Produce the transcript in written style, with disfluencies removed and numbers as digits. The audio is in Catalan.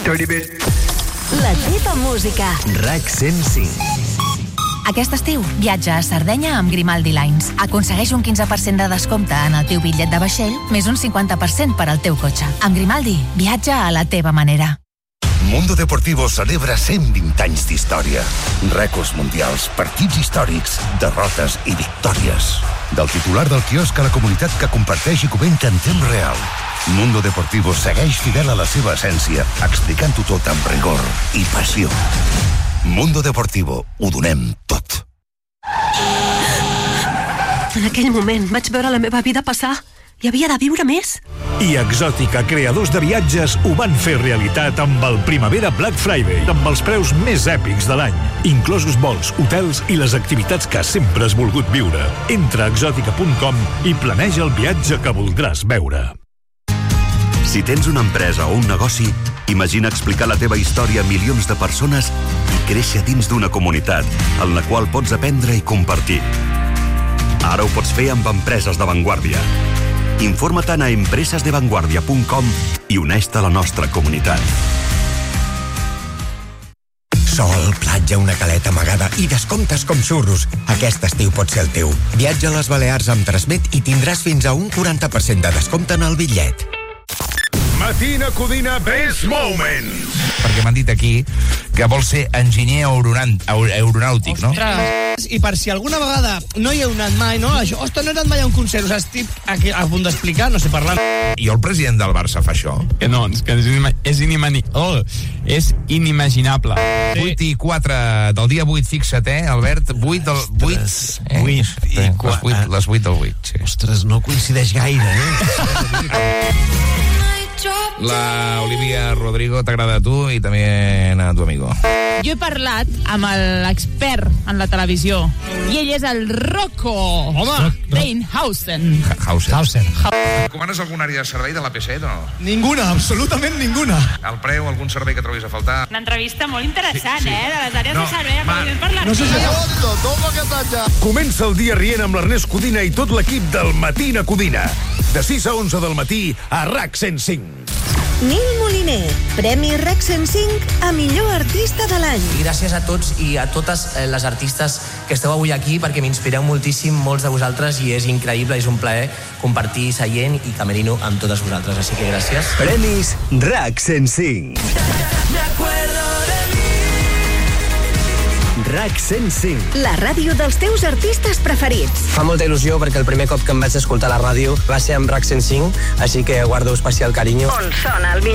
Dirty bit. La teva música. RAC 105. Aquest estiu, viatja a Sardenya amb Grimaldi Lines. Aconsegueix un 15% de descompte en el teu bitllet de vaixell, més un 50% per al teu cotxe. Amb Grimaldi, viatja a la teva manera. Mundo Deportivo celebra 120 anys d'història. Rècords mundials, partits històrics, derrotes i victòries. Del titular del quiosc a la comunitat que comparteix i comenta en temps real. Mundo Deportivo segueix fidel a la seva essència, explicant-ho tot amb rigor i passió. Mundo Deportivo, ho donem tot. En aquell moment vaig veure la meva vida passar. Hi havia de viure més. I Exòtica, creadors de viatges, ho van fer realitat amb el Primavera Black Friday, amb els preus més èpics de l'any, inclosos vols, hotels i les activitats que sempre has volgut viure. Entra a exòtica.com i planeja el viatge que voldràs veure. Si tens una empresa o un negoci, imagina explicar la teva història a milions de persones i créixer dins d'una comunitat en la qual pots aprendre i compartir. Ara ho pots fer amb empreses d'avantguàrdia. Informa-te'n a empresasdevanguardia.com i uneix-te a la nostra comunitat. Sol, platja, una caleta amagada i descomptes com xurros. Aquest estiu pot ser el teu. Viatja a les Balears amb Transmet i tindràs fins a un 40% de descompte en el bitllet. Matina Codina Best Moments. Perquè m'han dit aquí que vol ser enginyer aeronàutic, no? Ostres, i per si alguna vegada no hi heu anat mai, no? Això, ostres, no he anat mai a un concert, us estic aquí a punt d'explicar, no sé parlar. I el president del Barça fa això? Que no, és que és inimaginable. 8 i 4 del dia 8, fixa't, Albert? 8 del 8. 8 i 4. Les 8 del 8, sí. Ostres, no coincideix gaire, La Olivia Rodrigo t'agrada a tu i també a tu amigo. Jo he parlat amb l'expert en la televisió i ell és el Rocco Reinhausen. Comanes alguna àrea de servei de la P7 o no? Ninguna, absolutament ninguna. El preu, algun servei que trobis a faltar? Una entrevista molt interessant, de les àrees de servei. No sé si... Comença el dia rient amb l'Ernest Codina i tot l'equip del Matina Codina. De 6 a 11 del matí a RAC 105. Nil Moliner, Premi RAC 105 a millor artista de l'any. I gràcies a tots i a totes les artistes que esteu avui aquí perquè m'inspireu moltíssim, molts de vosaltres, i és increïble, és un plaer compartir seient i camerino amb totes vosaltres, així que gràcies. Premis RAC 105. RAC 105. La ràdio dels teus artistes preferits. Fa molta il·lusió perquè el primer cop que em vaig escoltar a la ràdio va ser amb RAC 105, així que guardo especial carinyo. On sona el